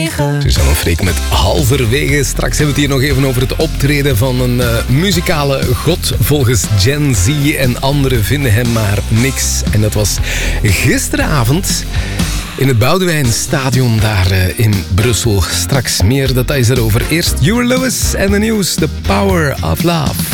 9. Suzanne Freek met halverwege. Straks hebben we het hier nog even over het optreden van een muzikale god. Volgens Gen Z en anderen vinden hem maar niks. En dat was gisteravond in het Boudewijnstadion daar in Brussel. Straks meer details erover. Eerst Huey Lewis en de nieuws. The Power of Love.